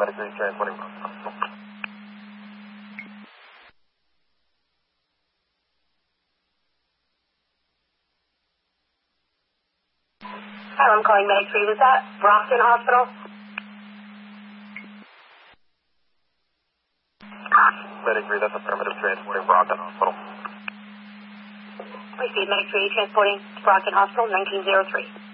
Medic 3 transporting Brockton Hospital. Hi, I'm calling Medic 3. Was that Brockton Hospital? Medic 3, that's affirmative, transporting Brockton Hospital. Received, Medic 3 transporting to Brockton Hospital, 1903.